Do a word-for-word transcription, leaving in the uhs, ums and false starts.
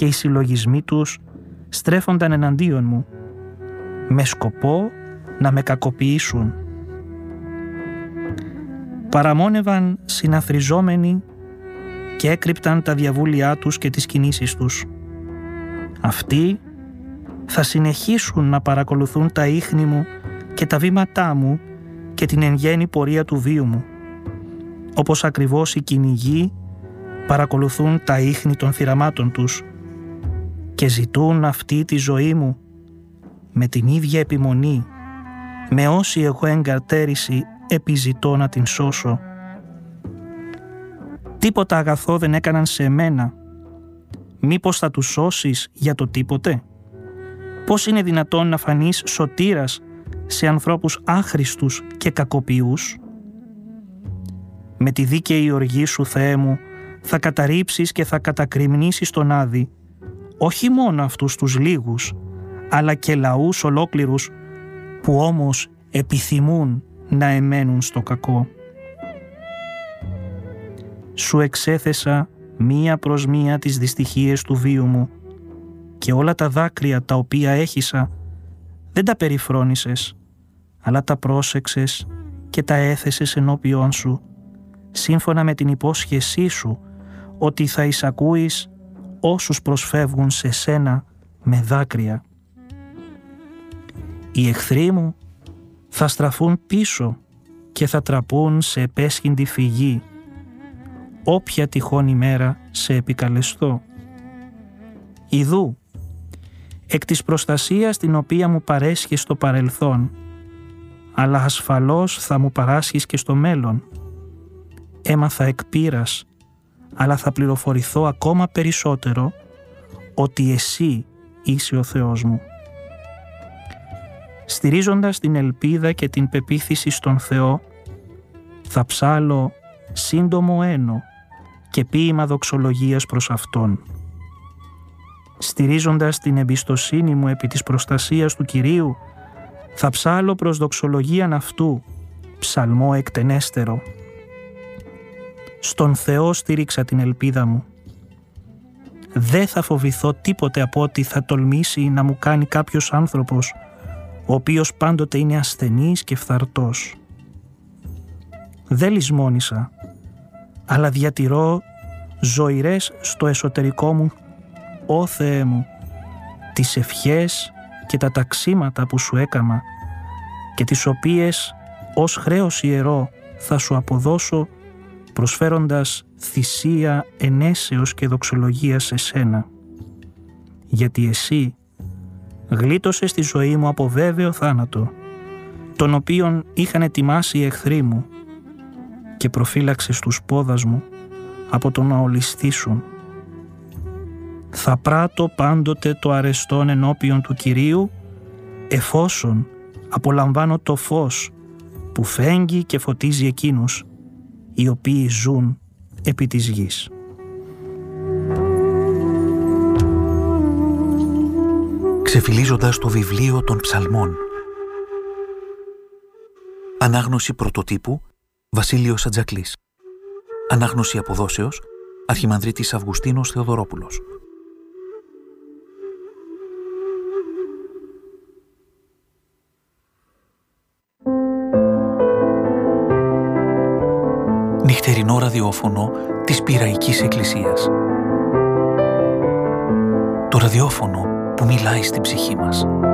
και οι συλλογισμοί τους στρέφονταν εναντίον μου, με σκοπό να με κακοποιήσουν. Παραμόνευαν συναθριζόμενοι και έκρυπταν τα διαβούλια τους και τις κινήσεις τους. Αυτοί θα συνεχίσουν να παρακολουθούν τα ίχνη μου και τα βήματά μου και την εν γέννη πορεία του βίου μου, όπως ακριβώς οι κυνηγοί παρακολουθούν τα ίχνη των θυραμάτων τους και ζητούν αυτή τη ζωή μου με την ίδια επιμονή με όση εγώ εγκαρτέρηση επιζητώ να την σώσω. Τίποτα αγαθό δεν έκαναν σε μένα. Μήπως θα τους σώσεις για το τίποτε? Πώς είναι δυνατόν να φανείς σωτήρας σε ανθρώπους άχρηστους και κακοποιούς? Με τη δίκαιη οργή σου, Θεέ μου, θα καταρρίψεις και θα κατακριμνήσεις τον Άδη, όχι μόνο αυτούς τους λίγους, αλλά και λαούς ολόκληρους που όμως επιθυμούν να εμένουν στο κακό. Σου εξέθεσα μία προς μία τις δυστυχίες του βίου μου και όλα τα δάκρυα τα οποία έχισα δεν τα περιφρόνησες, αλλά τα πρόσεξες και τα έθεσες ενώπιόν σου, σύμφωνα με την υπόσχεσή σου ότι θα εισακούεις όσους προσφεύγουν σε σένα με δάκρυα. Οι εχθροί μου θα στραφούν πίσω και θα τραπούν σε επέσχυντη φυγή, όποια τυχόν ημέρα σε επικαλεστώ. Ιδού, εκ της προστασίας την οποία μου παρέσχες στο παρελθόν, αλλά ασφαλώς θα μου παράσχεις και στο μέλλον. Έμαθα εκ πείρας, αλλά θα πληροφορηθώ ακόμα περισσότερο ότι εσύ είσαι ο Θεός μου. Στηρίζοντας την ελπίδα και την πεποίθηση στον Θεό, θα ψάλω σύντομο ένο και ποίημα δοξολογίας προς Αυτόν. Στηρίζοντας την εμπιστοσύνη μου επί της προστασίας του Κυρίου, θα ψάλω προς δοξολογίαν Αυτού, ψαλμό εκτενέστερο. Στον Θεό στήριξα την ελπίδα μου. Δεν θα φοβηθώ τίποτε από ό,τι θα τολμήσει να μου κάνει κάποιος άνθρωπος, ο οποίος πάντοτε είναι ασθενής και φθαρτός. Δεν λησμόνησα, αλλά διατηρώ ζωηρές στο εσωτερικό μου, «Ω Θεέ μου, τις ευχές και τα ταξίματα που σου έκαμα και τις οποίες ως χρέος ιερό θα σου αποδώσω προσφέροντας θυσία ενέσεως και δοξολογία σε σένα. Γιατί εσύ γλίτωσες τη ζωή μου από βέβαιο θάνατο, τον οποίον είχαν ετοιμάσει οι εχθροί μου, και προφύλαξες τους πόδας μου από το να ολισθήσουν. Θα πράττω πάντοτε το αρεστόν ενώπιον του Κυρίου, εφόσον απολαμβάνω το φως που φέγγει και φωτίζει εκείνους οι οποίοι ζουν επί της γης. Ξεφυλίζοντας το βιβλίο των ψαλμών. Ανάγνωση πρωτοτύπου Βασίλειος Ατζακλής. Ανάγνωση αποδόσεως Αρχιμανδρίτης Αυγουστίνος Θεοδωρόπουλος. Νυχτερινό ραδιόφωνο της Πειραϊκής Εκκλησίας. Το ραδιόφωνο που μιλάει στην ψυχή μας.